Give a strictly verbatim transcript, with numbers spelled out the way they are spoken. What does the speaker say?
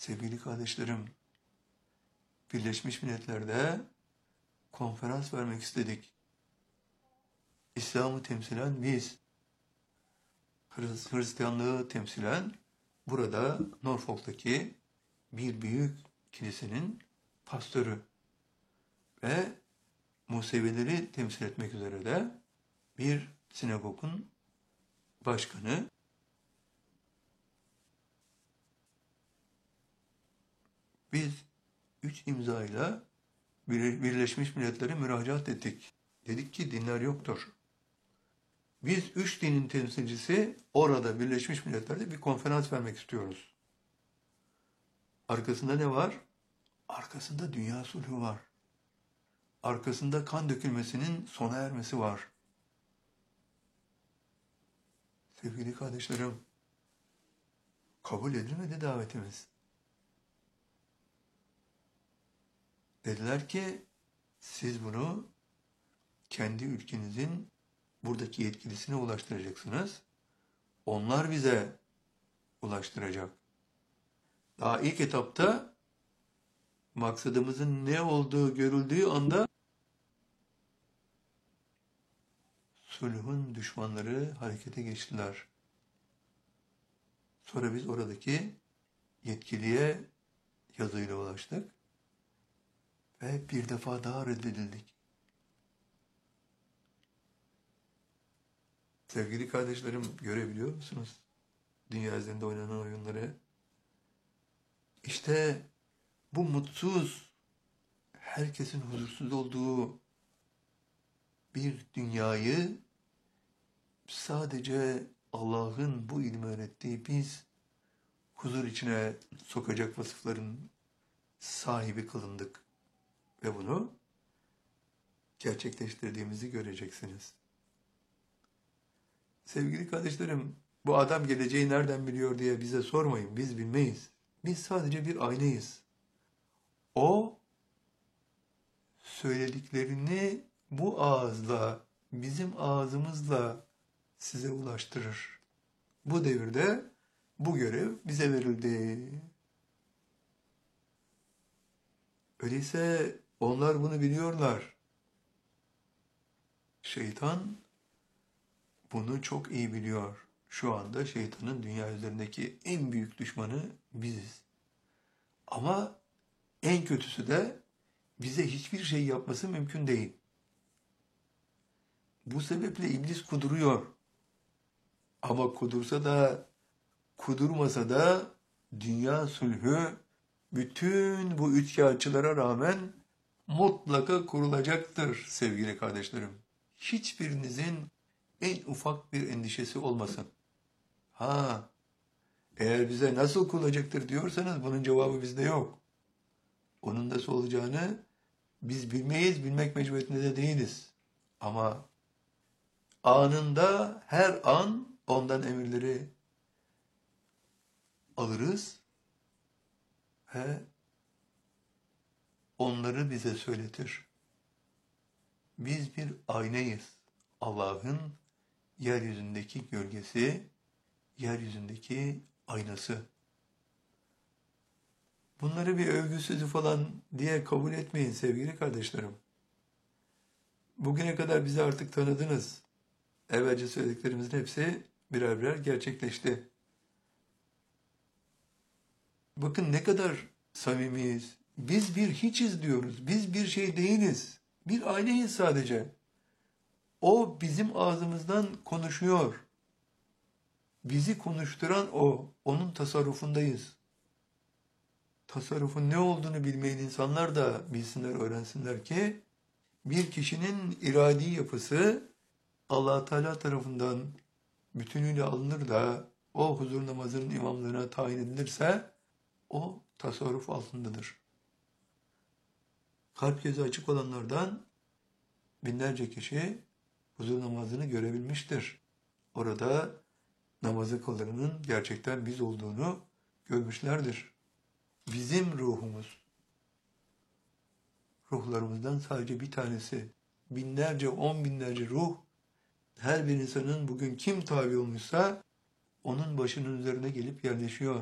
Sevgili kardeşlerim, Birleşmiş Milletler'de konferans vermek istedik. İslam'ı temsilen biz, Hristiyanlığı temsilen burada Norfolk'taki bir büyük kilisenin pastörü ve Musevileri temsil etmek üzere de bir sinagogun başkanı. Biz üç imzayla Birleşmiş Milletler'e müracaat ettik. Dedik ki dinler yoktur. Biz üç dinin temsilcisi orada Birleşmiş Milletler'de bir konferans vermek istiyoruz. Arkasında ne var? Arkasında dünya sulhü var. Arkasında kan dökülmesinin sona ermesi var. Sevgili kardeşlerim, kabul edilmedi davetimiz. Dediler ki, siz bunu kendi ülkenizin buradaki yetkilisine ulaştıracaksınız. Onlar bize ulaştıracak. Daha ilk etapta maksadımızın ne olduğu görüldüğü anda sulhun düşmanları harekete geçtiler. Sonra biz oradaki yetkiliye yazıyla ulaştık ve bir defa daha reddedildik. Sevgili kardeşlerim, görebiliyor musunuz dünya üzerinde oynanan oyunları? İşte bu mutsuz, herkesin huzursuz olduğu bir dünyayı sadece Allah'ın bu ilmi öğrettiği biz huzur içine sokacak vasıfların sahibi kılındık. Ve bunu gerçekleştirdiğimizi göreceksiniz. Sevgili kardeşlerim, bu adam geleceği nereden biliyor diye bize sormayın. Biz bilmeyiz. Biz sadece bir aynayız. O söylediklerini bu ağızla, bizim ağzımızla size ulaştırır. Bu devirde bu görev bize verildi. Öyleyse onlar bunu biliyorlar. Şeytan bunu çok iyi biliyor. Şu anda şeytanın dünya üzerindeki en büyük düşmanı biziz. Ama en kötüsü de bize hiçbir şey yapması mümkün değil. Bu sebeple iblis kuduruyor. Ama kudursa da, kudurmasa da dünya sulhü bütün bu üçkağıtçılara rağmen mutlaka kurulacaktır sevgili kardeşlerim. Hiçbirinizin en ufak bir endişesi olmasın. Ha, eğer bize nasıl kurulacaktır diyorsanız bunun cevabı bizde yok. Onun nasıl olacağını biz bilmeyiz, bilmek mecburiyetinde de değiliz. Ama anında, her an ondan emirleri alırız ve onları bize söyletir. Biz bir aynayız. Allah'ın yeryüzündeki gölgesi, yeryüzündeki aynası. Bunları bir övgü sözü falan diye kabul etmeyin sevgili kardeşlerim. Bugüne kadar bizi artık tanıdınız. Evvelce söylediklerimizin hepsi birer birer gerçekleşti. Bakın ne kadar samimiyiz. Biz bir hiçiz diyoruz. Biz bir şey değiliz. Bir aynayız sadece. O bizim ağzımızdan konuşuyor. Bizi konuşturan o. Onun tasarrufundayız. Tasarrufun ne olduğunu bilmeyen insanlar da bilsinler, öğrensinler ki bir kişinin iradi yapısı Allah Teala tarafından bütünüyle alınır da o huzur namazının imamlığına tayin edilirse o tasarruf altındadır. Kalp gözü açık olanlardan binlerce kişi huzur namazını görebilmiştir. Orada namazı kılanın gerçekten biz olduğunu görmüşlerdir. Bizim ruhumuz, ruhlarımızdan sadece bir tanesi, binlerce, on binlerce ruh, her bir insanın bugün kim tabi olmuşsa onun başının üzerine gelip yerleşiyor.